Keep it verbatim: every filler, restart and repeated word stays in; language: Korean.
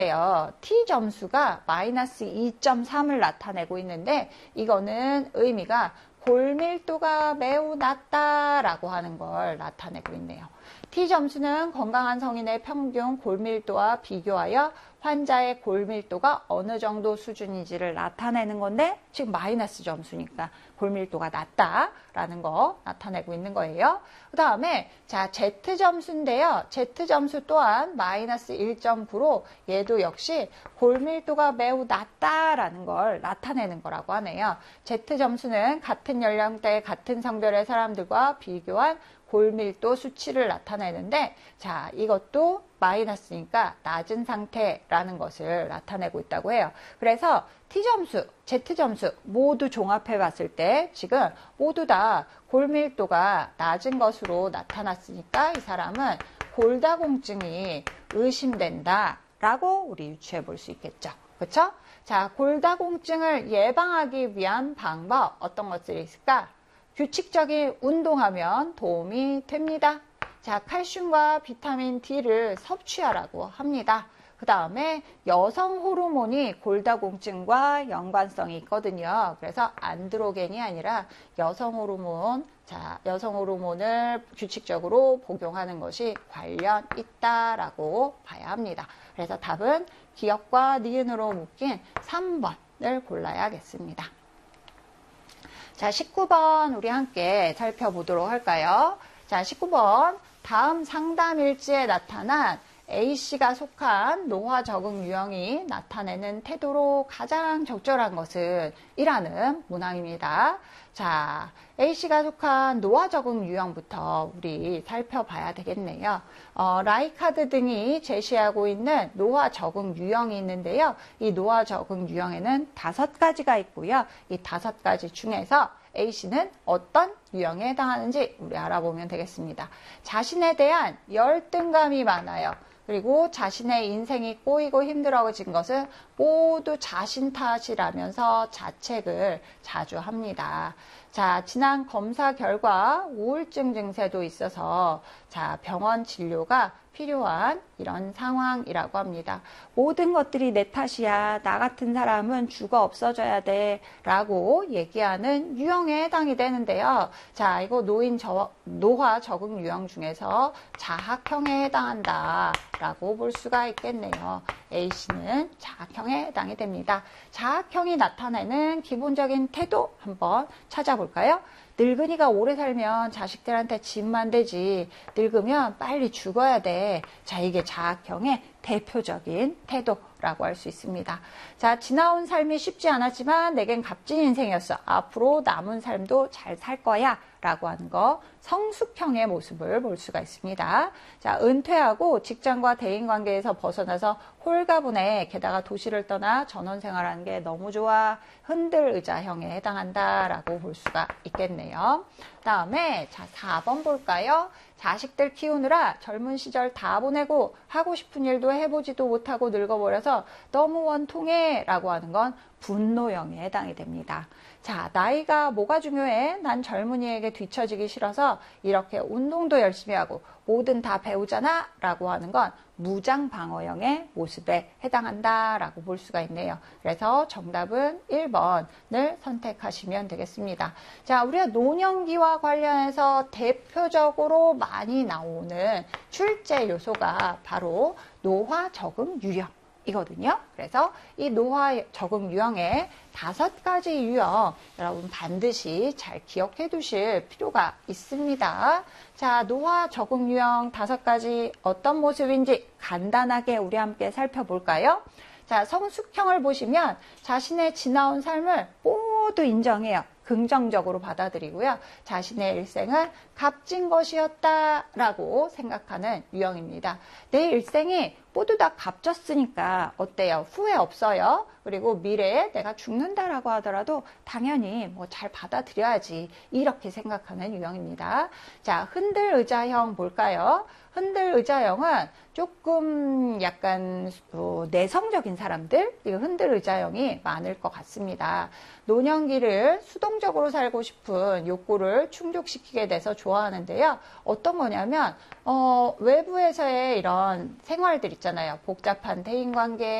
T 점수가 마이너스 이 점 삼을 나타내고 있는데 이거는 의미가 골밀도가 매우 낮다라고 하는 걸 나타내고 있네요. T 점수는 건강한 성인의 평균 골밀도와 비교하여 환자의 골밀도가 어느 정도 수준인지를 나타내는 건데 지금 마이너스 점수니까 골밀도가 낮다라는 거 나타내고 있는 거예요. 그 다음에 자 Z 점수인데요. Z 점수 또한 마이너스 일 점 구로 얘도 역시 골밀도가 매우 낮다라는 걸 나타내는 거라고 하네요. Z 점수는 같은 연령대 같은 성별의 사람들과 비교한 골밀도 수치를 나타내는데 자 이것도 마이너스니까 낮은 상태라는 것을 나타내고 있다고 해요. 그래서 T 점수, Z 점수 모두 종합해 봤을 때 지금 모두 다 골밀도가 낮은 것으로 나타났으니까 이 사람은 골다공증이 의심된다 라고 우리 유추해 볼 수 있겠죠. 그렇죠? 자, 골다공증을 예방하기 위한 방법 어떤 것들이 있을까? 규칙적인 운동하면 도움이 됩니다. 자, 칼슘과 비타민 D를 섭취하라고 합니다. 그 다음에 여성 호르몬이 골다공증과 연관성이 있거든요. 그래서 안드로겐이 아니라 여성 호르몬, 자, 여성 호르몬을 규칙적으로 복용하는 것이 관련 있다라고 봐야 합니다. 그래서 답은 기억과 니은으로 묶인 삼 번을 골라야겠습니다. 자, 십구 번 우리 함께 살펴보도록 할까요? 자, 십구 번 다음 상담 일지에 나타난 A씨가 속한 노화 적응 유형이 나타내는 태도로 가장 적절한 것은 이라는 문항입니다. 자, A씨가 속한 노화 적응 유형부터 우리 살펴봐야 되겠네요. 어, 라이카드 등이 제시하고 있는 노화 적응 유형이 있는데요. 이 노화 적응 유형에는 다섯 가지가 있고요. 이 다섯 가지 중에서 A씨는 어떤 유형에 해당하는지 우리 알아보면 되겠습니다. 자신에 대한 열등감이 많아요. 그리고 자신의 인생이 꼬이고 힘들어진 것은 모두 자신 탓이라면서 자책을 자주 합니다. 자, 지난 검사 결과 우울증 증세도 있어서 자, 병원 진료가 필요한 이런 상황이라고 합니다. 모든 것들이 내 탓이야. 나 같은 사람은 죽어 없어져야 돼. 라고 얘기하는 유형에 해당이 되는데요. 자, 이거 노인 저, 노화 적응 유형 중에서 자학형에 해당한다. 라고 볼 수가 있겠네요. A씨는 자학형에 해당이 됩니다. 자학형이 나타내는 기본적인 태도 한번 찾아볼까요? 늙은이가 오래 살면 자식들한테 짐만 되지 늙으면 빨리 죽어야 돼. 자, 이게 자학형의 대표적인 태도라고 할 수 있습니다. 자, 지나온 삶이 쉽지 않았지만 내겐 값진 인생이었어. 앞으로 남은 삶도 잘 살 거야. 라고 하는 거 성숙형의 모습을 볼 수가 있습니다. 자, 은퇴하고 직장과 대인관계에서 벗어나서 홀가분해 게다가 도시를 떠나 전원생활하는 게 너무 좋아. 흔들의자형에 해당한다라고 볼 수가 있겠네요. 다음에 자, 사 번 볼까요? 자식들 키우느라 젊은 시절 다 보내고 하고 싶은 일도 해보지도 못하고 늙어버려서 너무 원통해 라고 하는 건 분노형에 해당이 됩니다. 자, 나이가 뭐가 중요해? 난 젊은이에게 뒤처지기 싫어서 이렇게 운동도 열심히 하고 뭐든 다 배우잖아 라고 하는 건 무장방어형의 모습에 해당한다라고 볼 수가 있네요. 그래서 정답은 일 번을 선택하시면 되겠습니다. 자, 우리가 노년기와 관련해서 대표적으로 많이 나오는 출제 요소가 바로 노화 적응 유형 이거든요. 그래서 이 노화 적응 유형의 다섯 가지 유형 여러분 반드시 잘 기억해 두실 필요가 있습니다. 자, 노화 적응 유형 다섯 가지 어떤 모습인지 간단하게 우리 함께 살펴볼까요? 자, 성숙형을 보시면 자신의 지나온 삶을 모두 인정해요. 긍정적으로 받아들이고요. 자신의 일생은 값진 것이었다라고 생각하는 유형입니다. 내 일생이 모두 다 값졌으니까 어때요? 후회 없어요. 그리고 미래에 내가 죽는다라고 하더라도 당연히 뭐 잘 받아들여야지 이렇게 생각하는 유형입니다. 자, 흔들의자형 볼까요? 흔들의자형은 조금 약간 어, 내성적인 사람들, 흔들의자형이 많을 것 같습니다. 노년기를 수동적으로 살고 싶은 욕구를 충족시키게 돼서 좋아하는데요. 어떤 거냐면 어, 외부에서의 이런 생활들 있잖아요. 복잡한 대인관계,